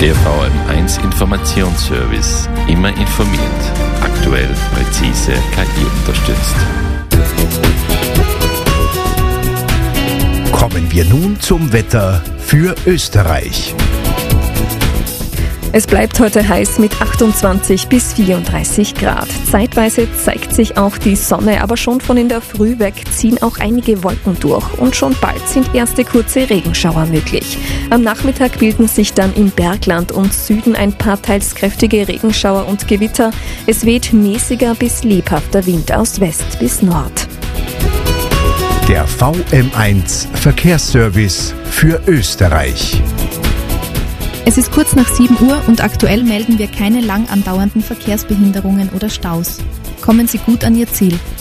Der VM1 Informationsservice. Immer informiert. Aktuell, präzise, KI unterstützt. Kommen wir nun zum Wetter für Österreich. Es bleibt heute heiß mit 28 bis 34 Grad. Zeitweise zeigt sich auch die Sonne, aber schon von in der Früh weg ziehen auch einige Wolken durch. Und schon bald sind erste kurze Regenschauer möglich. Am Nachmittag bilden sich dann im Bergland und Süden ein paar teils kräftige Regenschauer und Gewitter. Es weht mäßiger bis lebhafter Wind aus West bis Nord. Der VM1 Verkehrsservice für Österreich. Es ist kurz nach 7 Uhr und aktuell melden wir keine lang andauernden Verkehrsbehinderungen oder Staus. Kommen Sie gut an Ihr Ziel.